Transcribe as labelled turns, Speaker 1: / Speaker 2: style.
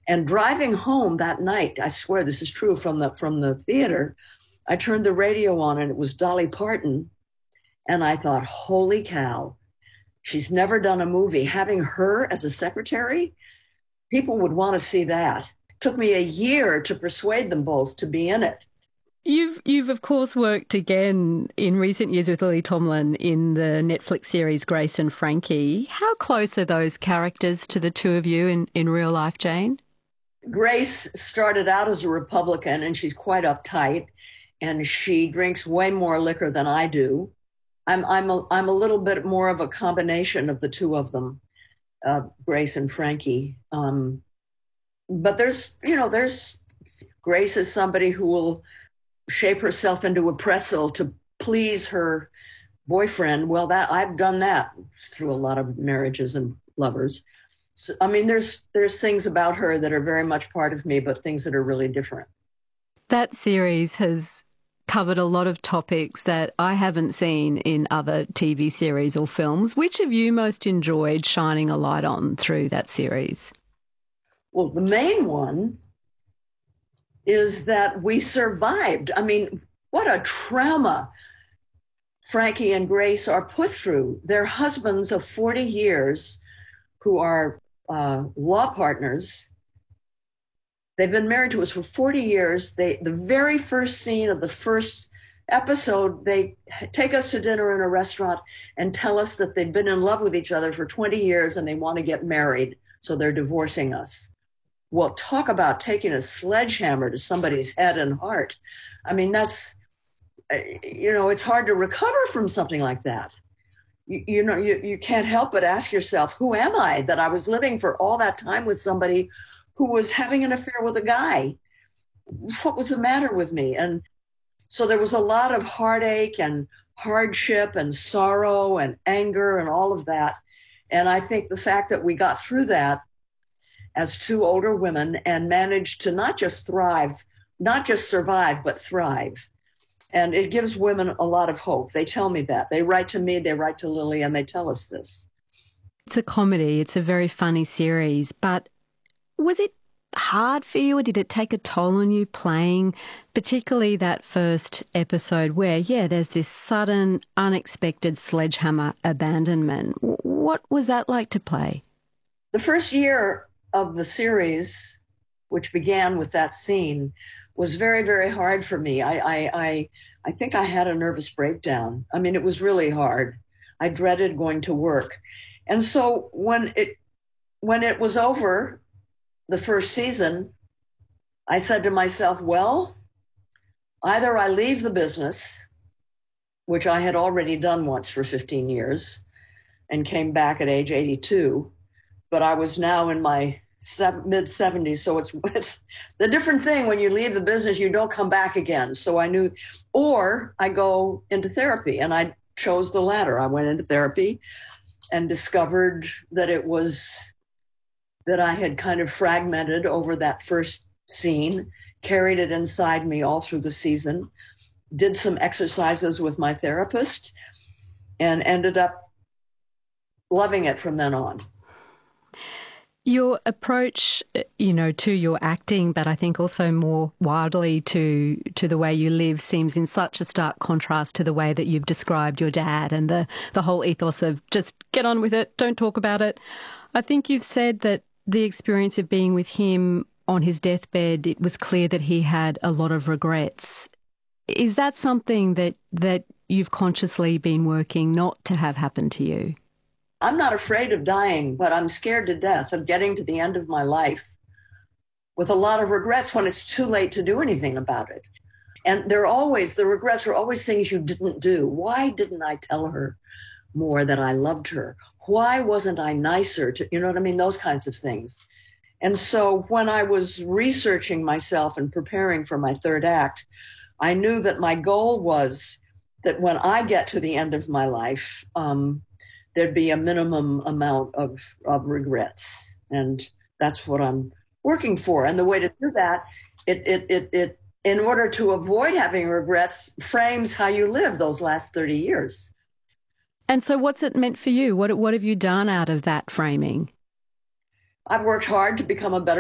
Speaker 1: And driving home that night, I swear this is true, from the theater, I turned the radio on and it was Dolly Parton. And I thought, holy cow, she's never done a movie. Having her as a secretary, people would want to see that. It took me a year to persuade them both to be in it.
Speaker 2: You've of course worked again in recent years with Lily Tomlin in the Netflix series Grace and Frankie. How close are those characters to the two of you in real life, Jane?
Speaker 1: Grace started out as a Republican, and she's quite uptight, and she drinks way more liquor than I do. I'm a little bit more of a combination of the two of them, Grace and Frankie. But there's Grace is somebody who will shape herself into a pretzel to please her boyfriend. Well, that I've done that through a lot of marriages and lovers. So, I mean, there's things about her that are very much part of me, but things that are really different.
Speaker 2: That series has covered a lot of topics that I haven't seen in other TV series or films. Which have you most enjoyed shining a light on through that series?
Speaker 1: Well, the main one is that we survived. I mean, what a trauma Frankie and Grace are put through. Their husbands of 40 years who are law partners. They've been married to us for 40 years. The very first scene of the first episode, they take us to dinner in a restaurant and tell us that they've been in love with each other for 20 years and they want to get married, so they're divorcing us. Well, talk about taking a sledgehammer to somebody's head and heart. I mean, that's, it's hard to recover from something like that. You can't help but ask yourself, who am I that I was living for all that time with somebody who was having an affair with a guy? What was the matter with me? And so there was a lot of heartache and hardship and sorrow and anger and all of that. And I think the fact that we got through that as two older women and managed to not just thrive, not just survive, but thrive. And it gives women a lot of hope. They tell me that. They write to me, they write to Lily, and they tell us this.
Speaker 2: It's a comedy. It's a very funny series. But was it hard for you, or did it take a toll on you playing, particularly that first episode where, there's this sudden, unexpected sledgehammer abandonment? What was that like to play?
Speaker 1: The first year of the series, which began with that scene, was very, very hard for me. I think I had a nervous breakdown. I mean, it was really hard. I dreaded going to work. And so when it was over, the first season, I said to myself, well, either I leave the business, which I had already done once for 15 years and came back at age 82, but I was now in my mid-70s, so it's the different thing. When you leave the business, you don't come back again. So I knew, or I go into therapy, and I chose the latter. I went into therapy and discovered that that I had kind of fragmented over that first scene, carried it inside me all through the season, did some exercises with my therapist, and ended up loving it from then on.
Speaker 2: Your approach, to your acting, but I think also more widely to the way you live, seems in such a stark contrast to the way that you've described your dad and the whole ethos of just get on with it, don't talk about it. I think you've said that the experience of being with him on his deathbed, it was clear that he had a lot of regrets. Is that something that you've consciously been working not to have happen to you?
Speaker 1: I'm not afraid of dying, but I'm scared to death of getting to the end of my life with a lot of regrets when it's too late to do anything about it. And the regrets are always things you didn't do. Why didn't I tell her more that I loved her? Why wasn't I nicer to, you know what I mean? Those kinds of things. And so when I was researching myself and preparing for my third act, I knew that my goal was that when I get to the end of my life, there'd be a minimum amount of regrets. And that's what I'm working for. And the way to do that, it in order to avoid having regrets, frames how you live those last 30 years.
Speaker 2: And so what's it meant for you? What have you done out of that framing?
Speaker 1: I've worked hard to become a better